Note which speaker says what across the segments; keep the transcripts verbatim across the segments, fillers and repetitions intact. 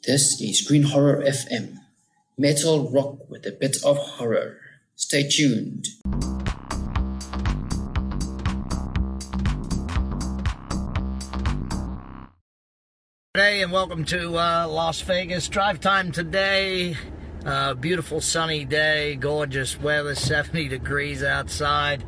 Speaker 1: This is Green Horror F M, metal rock with a bit of horror. Stay tuned.
Speaker 2: Hey, and welcome to uh, Las Vegas. Drive time today. Uh, beautiful sunny day, gorgeous weather, seventy degrees outside.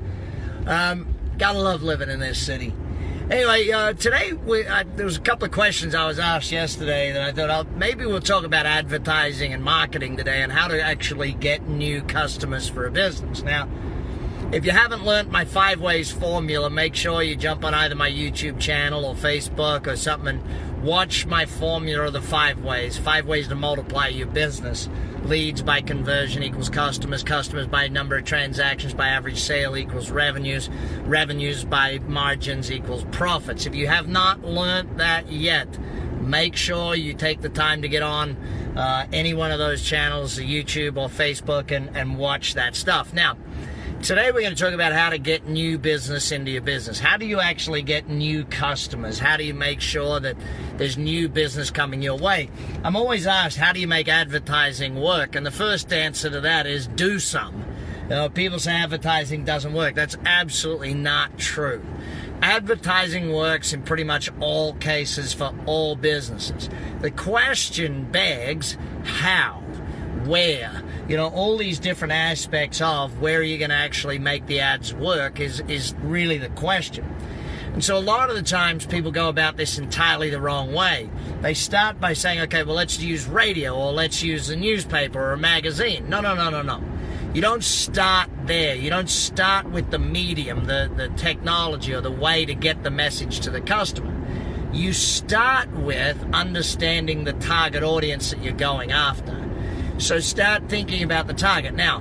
Speaker 2: Um, gotta love living in this city. Anyway, uh, today we, uh, there was a couple of questions I was asked yesterday that I thought I'll, maybe we'll talk about advertising and marketing today and how to actually get new customers for a business. Now, if you haven't learned my five ways formula, make sure you jump on either my YouTube channel or Facebook or something and watch my formula of the five ways. Five ways to multiply your business. Leads by conversion equals customers. Customers by number of transactions by average sale equals revenues. Revenues by margins equals profits. If you have not learned that yet, make sure you take the time to get on uh, any one of those channels, YouTube or Facebook, and, and watch that stuff. Now, today we're going to talk about how to get new business into your business. How do you actually get new customers? How do you make sure that there's new business coming your way? I'm always asked, how do you make advertising work? And the first answer to that is do some. You know, people say advertising doesn't work. That's absolutely not true. Advertising works in pretty much all cases for all businesses. The question begs, how? Where? You know, all these different aspects of where are you going to actually make the ads work is, is really the question. And so a lot of the times people go about this entirely the wrong way. They start by saying, okay, well, let's use radio or let's use a newspaper or a magazine. No, no, no, no, no. You don't start there. You don't start with the medium, the, the technology or the way to get the message to the customer. You start with understanding the target audience that you're going after. So start thinking about the target. Now,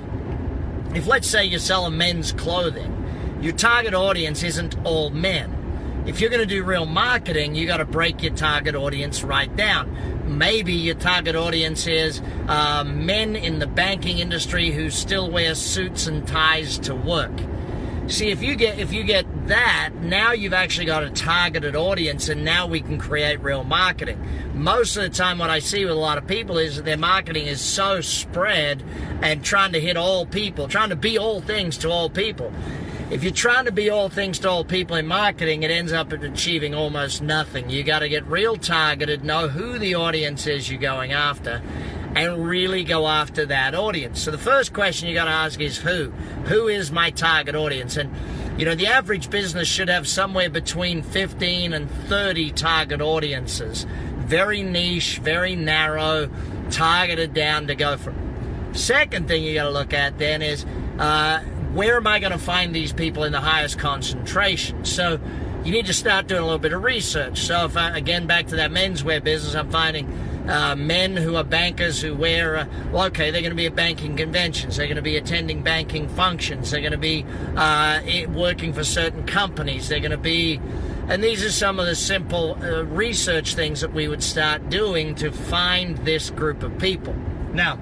Speaker 2: if let's say you're selling men's clothing, your target audience isn't all men. If you're going to do real marketing, you got to break your target audience right down. Maybe your target audience is uh, men in the banking industry who still wear suits and ties to work. See, if you get if you get that, now you've actually got a targeted audience, and now we can create real marketing. Most of the time what I see with a lot of people is that their marketing is so spread and trying to hit all people, trying to be all things to all people. If you're trying to be all things to all people in marketing, it ends up achieving almost nothing. You got to get real targeted, know who the audience is you're going after, and really go after that audience. So the first question you got to ask is who? Who is my target audience? And you know, the average business should have somewhere between fifteen and thirty target audiences. Very niche, very narrow, targeted down to go from. Second thing you got to look at then is uh, where am I going to find these people in the highest concentration? So you need to start doing a little bit of research. So if I, again, back to that menswear business, I'm finding uh, men who are bankers who wear, uh, well, okay, they're going to be at banking conventions. They're going to be attending banking functions. They're going to be uh, working for certain companies. They're going to be, and these are some of the simple uh, research things that we would start doing to find this group of people. Now,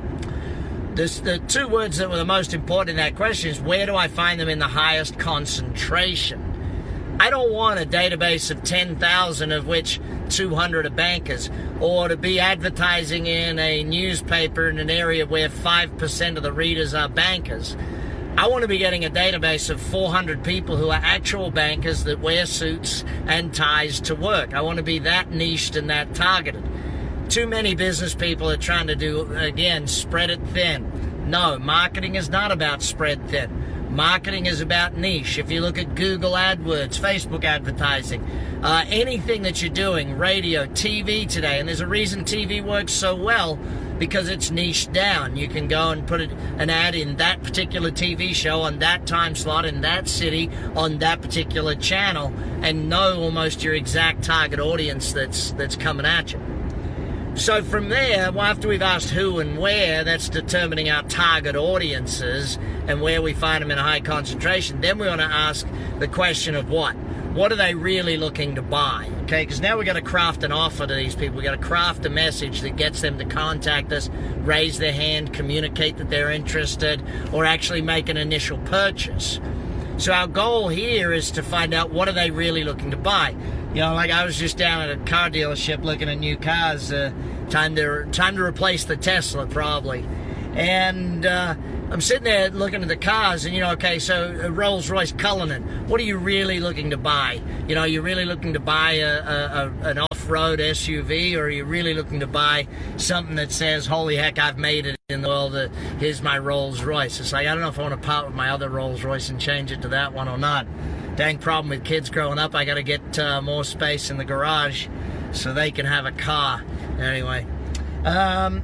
Speaker 2: This, the two words that were the most important in that question is, where do I find them in the highest concentration? I don't want a database of ten thousand, of which two hundred are bankers, or to be advertising in a newspaper in an area where five percent of the readers are bankers. I want to be getting a database of four hundred people who are actual bankers that wear suits and ties to work. I want to be that niched and that targeted. Too many business people are trying to do, again, spread it thin. No, marketing is not about spread thin. Marketing is about niche. If you look at Google AdWords, Facebook advertising, uh, anything that you're doing, radio, T V today, and there's a reason T V works so well, because it's niched down. You can go and put an ad in that particular T V show on that time slot in that city on that particular channel and know almost your exact target audience that's that's coming at you. So from there, well, after we've asked who and where, that's determining our target audiences and where we find them in a high concentration. Then we want to ask the question of what? What are they really looking to buy? Okay, because now we've got to craft an offer to these people. We've got to craft a message that gets them to contact us, raise their hand, communicate that they're interested, or actually make an initial purchase. So our goal here is to find out, what are they really looking to buy? You know, like I was just down at a car dealership looking at new cars uh, Time to time to replace the Tesla, probably. And uh, I'm sitting there looking at the cars, and you know, okay, so a Rolls-Royce Cullinan. What are you really looking to buy? You know, are you really looking to buy a, a, a an off-road S U V, or are you really looking to buy something that says, "Holy heck, I've made it in the world. Uh, here's my Rolls-Royce." It's like, I don't know if I want to part with my other Rolls-Royce and change it to that one or not. Dang problem with kids growing up. I got to get uh, more space in the garage so they can have a car. Anyway, um,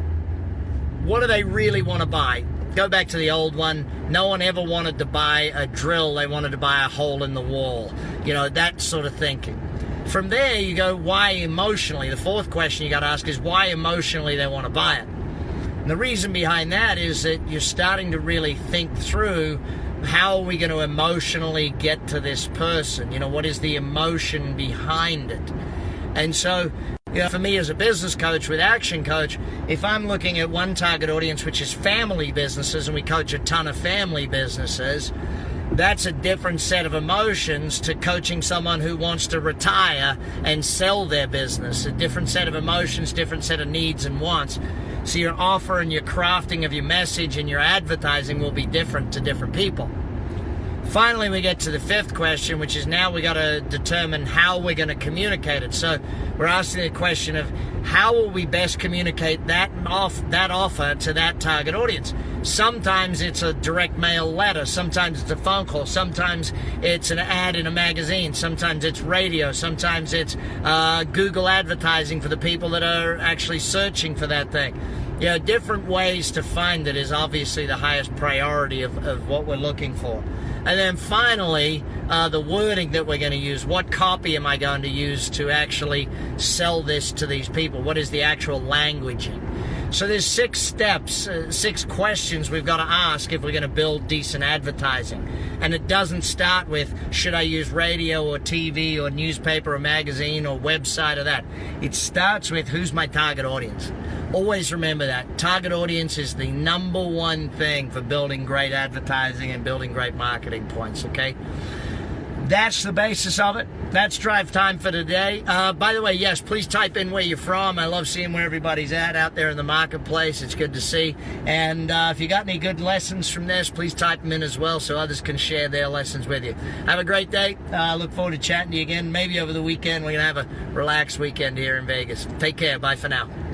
Speaker 2: what do they really want to buy? Go back to the old one. No one ever wanted to buy a drill. They wanted to buy a hole in the wall. You know, that sort of thinking. From there, you go, why emotionally? The fourth question you got to ask is why emotionally they want to buy it. And the reason behind that is that you're starting to really think through, how are we going to emotionally get to this person? You know, what is the emotion behind it? And so, you know, for me as a business coach with Action Coach, if I'm looking at one target audience, which is family businesses, and we coach a ton of family businesses, that's a different set of emotions to coaching someone who wants to retire and sell their business. A different set of emotions, different set of needs and wants. So your offer and your crafting of your message and your advertising will be different to different people. Finally, we get to the fifth question, which is now we got to determine how we're going to communicate it. So we're asking the question of how will we best communicate that off that offer to that target audience. Sometimes it's a direct mail letter, sometimes it's a phone call, sometimes it's an ad in a magazine, sometimes it's radio, sometimes it's uh, Google advertising for the people that are actually searching for that thing. You know, different ways to find it is obviously the highest priority of, of what we're looking for. And then finally, uh, the wording that we're going to use. What copy am I going to use to actually sell this to these people? What is the actual languaging? So there's six steps, uh, six questions we've got to ask if we're going to build decent advertising. And it doesn't start with, should I use radio or T V or newspaper or magazine or website or that. It starts with, who's my target audience? Always remember that. Target audience is the number one thing for building great advertising and building great marketing points, okay? That's the basis of it. That's Drive Time for today. Uh, by the way, yes, please type in where you're from. I love seeing where everybody's at out there in the marketplace. It's good to see. And uh, if you got any good lessons from this, please type them in as well so others can share their lessons with you. Have a great day. I uh, look forward to chatting to you again. Maybe over the weekend. We're going to have a relaxed weekend here in Vegas. Take care. Bye for now.